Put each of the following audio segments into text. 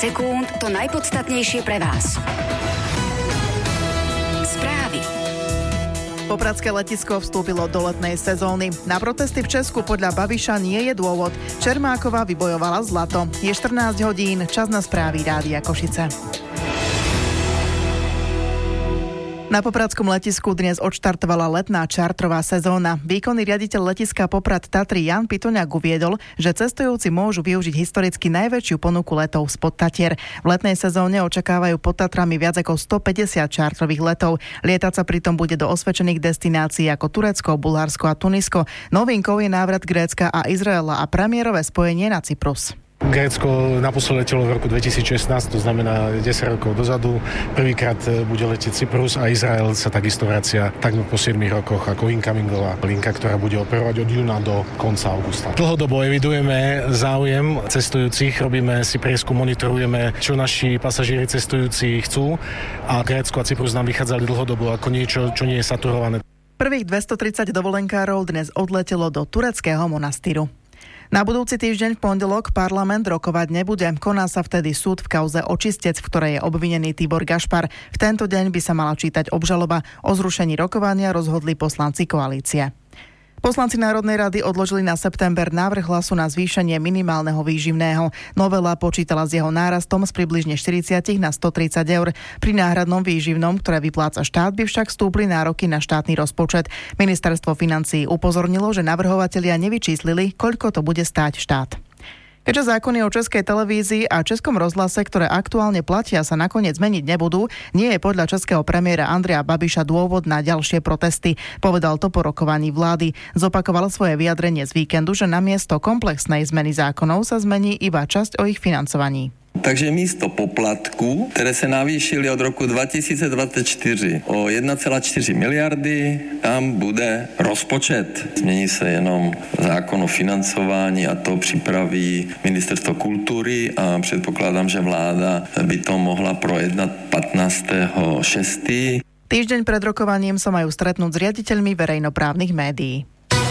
sekúnd to najpodstatnejšie pre vás. Správy. Popradské letisko vstúpilo do letnej sezóny. Na protesty v Česku podľa Babiša nie je dôvod. Čermáková vybojovala zlato. Je 14 hodín, čas na správy Rádia Košice. Na popradskom letisku dnes odštartovala letná čartrová sezóna. Výkonný riaditeľ letiska Poprad Tatry Jan Pitoňák uviedol, že cestujúci môžu využiť historicky najväčšiu ponuku letov spod Tatier. V letnej sezóne očakávajú pod Tatrami viac ako 150 čartrových letov. Lietať sa pritom bude do osvedčených destinácií ako Turecko, Bulharsko a Tunisko. Novinkou je návrat Grécka a Izraela a premiérové spojenie na Cyprus. Grécko naposledy letelo v roku 2016, to znamená 10 rokov dozadu. Prvýkrát bude letieť Cyprus a Izrael sa takisto vracia takmer po 7 rokoch ako incomingová linka, ktorá bude operovať od júna do konca augusta. Dlhodobo evidujeme záujem cestujúcich, robíme si prieskum, monitorujeme, čo naši pasažieri cestujúci chcú a Grécko a Cyprus nám vychádzali dlhodobo ako niečo, čo nie je saturované. Prvých 230 dovolenkárov dnes odletelo do tureckého monastýru. Na budúci týždeň v pondelok parlament rokovať nebude. Koná sa vtedy súd v kauze Očistec, v ktorej je obvinený Tibor Gašpar. V tento deň by sa mala čítať obžaloba. O zrušení rokovania rozhodli poslanci koalície. Poslanci Národnej rady odložili na september návrh hlasu na zvýšenie minimálneho výživného. Novela počítala s jeho nárastom z približne 40 na 130 eur. Pri náhradnom výživnom, ktoré vypláca štát, by však stúpli nároky na štátny rozpočet. Ministerstvo financií upozornilo, že navrhovatelia nevyčíslili, koľko to bude stáť štát. Keďže zákony o Českej televízii a Českom rozhlase, ktoré aktuálne platia, sa nakoniec meniť nebudú, nie je podľa českého premiéra Andreja Babiša dôvod na ďalšie protesty. Povedal to po rokovaní vlády. Zopakoval svoje vyjadrenie z víkendu, že namiesto komplexnej zmeny zákonov sa zmení iba časť o ich financovaní. Takže místo poplatků, které se navýšily od roku 2024 o 1,4 miliardy, tam bude rozpočet. Změní se jenom zákon o financování a to připraví Ministerstvo kultury a předpokládám, že vláda by to mohla projednat 15.6. Týždeň pred rokovaním sa majú stretnúť s riaditeľmi verejnoprávnych médií.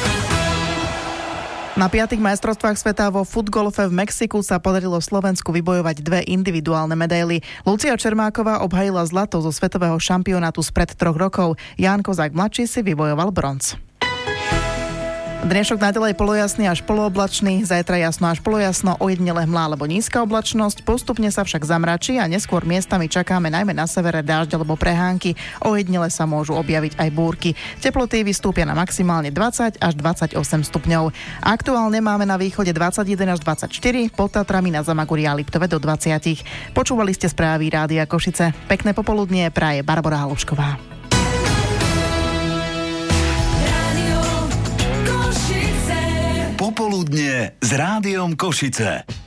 Na 5. majstrovstvách sveta vo futgolfe v Mexiku sa podarilo Slovensku vybojovať 2 individuálne medaily. Lucia Čermáková obhajila zlato zo svetového šampionátu spred 3 rokov. Ján Kozák mladší si vybojoval bronz. Dnešok naďalej polojasný až polooblačný, zajtra jasno až polojasno, ojedinele hmlá alebo nízka oblačnosť, postupne sa však zamračí a neskôr miestami čakáme najmä na severe dážď alebo prehánky, ojedinele sa môžu objaviť aj búrky. Teploty vystúpia na maximálne 20 až 28 stupňov. Aktuálne máme na východe 21 až 24, pod Tatrami na Zamaguri a Liptove do 20. Počúvali ste správy Rádia Košice. Pekné popoludnie praje Barbora Halušková. Popoludnie s Rádiom Košice.